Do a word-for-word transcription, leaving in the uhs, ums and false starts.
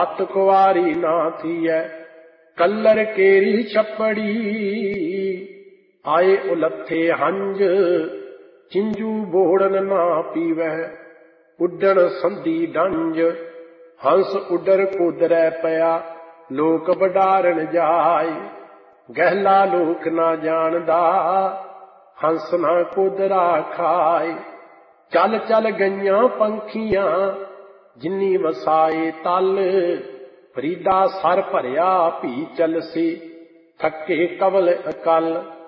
अत कुवारी ना थीए कल्लर केरी छपड़ी। आए उलथे हंज चिंजू बोड़न ना पीवै उड्डण संधी डंज। हंस उडर कुदरै पया लोक बडारण जाए। गहला लोक ना जानदा हंस ना कुदरा खाए। चल चल गईयां पंखियां जिन्नी वसाए तल। फरीदा सर भरिया भी चलसी थके कवल अकल।